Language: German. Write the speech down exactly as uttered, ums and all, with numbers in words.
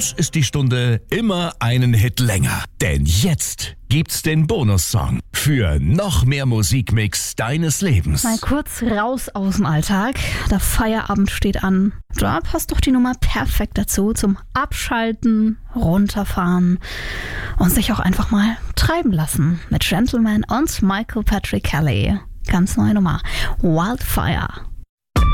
Sonst ist die Stunde immer einen Hit länger. Denn jetzt gibt's den Bonussong für noch mehr Musikmix deines Lebens. Mal kurz raus aus dem Alltag. Der Feierabend steht an. Da passt doch die Nummer perfekt dazu zum Abschalten, runterfahren und sich auch einfach mal treiben lassen. Mit Gentleman und Michael Patrick Kelly. Ganz neue Nummer. Wildfire.